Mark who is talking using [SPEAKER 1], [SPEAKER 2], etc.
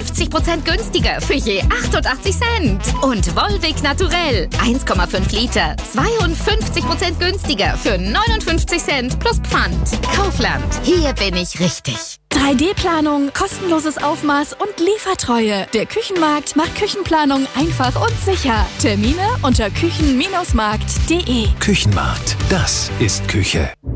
[SPEAKER 1] 50% günstiger für je 88 Cent. Und Volvic Naturell, 1,5 Liter, 52% günstiger für 59 Cent plus Pfand. Kaufland, hier bin ich richtig.
[SPEAKER 2] 3D-Planung, kostenloses Aufmaß und Liefertreue. Der Küchenmarkt macht Küchenplanung einfach und sicher. Termine unter küchen-markt.de.
[SPEAKER 3] Küchenmarkt, das ist Küche.